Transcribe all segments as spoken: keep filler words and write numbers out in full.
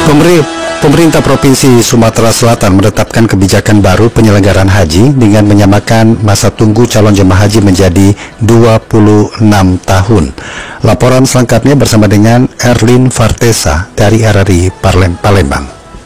Pemerintah Provinsi Sumatera Selatan menetapkan kebijakan baru penyelenggaraan haji dengan menyamakan masa tunggu calon jemaah haji menjadi dua puluh enam tahun. Laporan selengkapnya bersama dengan Erlin Vartesa dari R R I Palembang.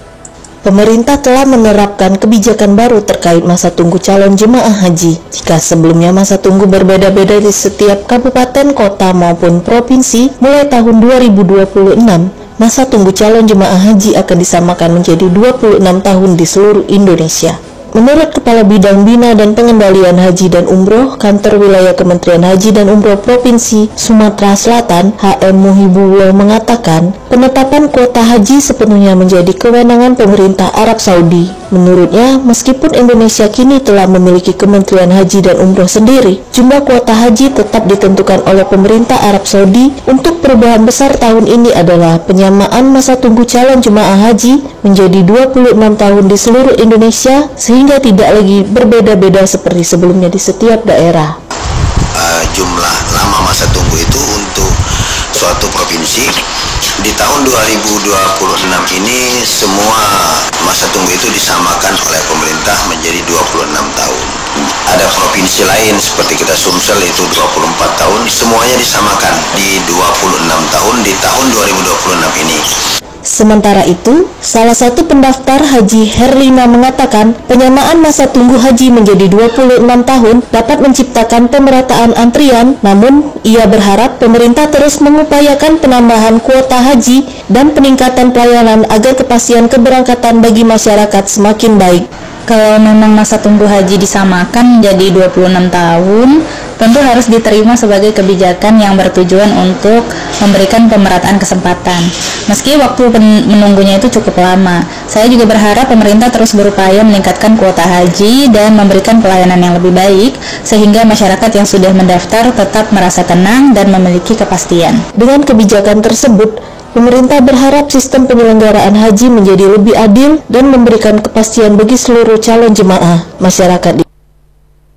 Pemerintah telah menerapkan kebijakan baru terkait masa tunggu calon jemaah haji. Jika sebelumnya masa tunggu berbeda-beda di setiap kabupaten, kota maupun provinsi, mulai tahun dua ribu dua puluh enam, masa tunggu calon jemaah haji akan disamakan menjadi dua puluh enam tahun di seluruh Indonesia. Menurut Kepala Bidang Bina dan Pengendalian Haji dan Umroh Kantor Wilayah Kementerian Haji dan Umroh Provinsi Sumatera Selatan, H M Muhibullah mengatakan, penetapan kuota haji sepenuhnya menjadi kewenangan pemerintah Arab Saudi. Menurutnya, meskipun Indonesia kini telah memiliki Kementerian Haji dan Umroh sendiri, jumlah kuota haji tetap ditentukan oleh pemerintah Arab Saudi. Untuk perubahan besar tahun ini adalah penyamaan masa tunggu calon jemaah haji menjadi dua puluh enam tahun di seluruh Indonesia, sehingga tidak lagi berbeda-beda seperti sebelumnya di setiap daerah. Uh, jumlah lama masa tunggu itu untuk suatu provinsi di tahun dua ribu dua puluh enam ini semua masa tunggu itu disamakan oleh pemerintah menjadi dua puluh enam tahun. Ada provinsi lain seperti kita Sumsel itu dua puluh empat tahun, semuanya disamakan di dua puluh enam tahun di tahun dua ribu dua puluh enam ini. Sementara itu, salah satu pendaftar Haji Herlina mengatakan penyamaan masa tunggu haji menjadi dua puluh enam tahun dapat menciptakan pemerataan antrian, namun ia berharap pemerintah terus mengupayakan penambahan kuota haji dan peningkatan pelayanan agar kepastian keberangkatan bagi masyarakat semakin baik. Kalau memang masa tunggu haji disamakan menjadi dua puluh enam tahun, tentu harus diterima sebagai kebijakan yang bertujuan untuk memberikan pemerataan kesempatan. Meski waktu menunggunya itu cukup lama, saya juga berharap pemerintah terus berupaya meningkatkan kuota haji dan memberikan pelayanan yang lebih baik, sehingga masyarakat yang sudah mendaftar tetap merasa tenang dan memiliki kepastian. Dengan kebijakan tersebut, pemerintah berharap sistem penyelenggaraan haji menjadi lebih adil dan memberikan kepastian bagi seluruh calon jemaah masyarakat.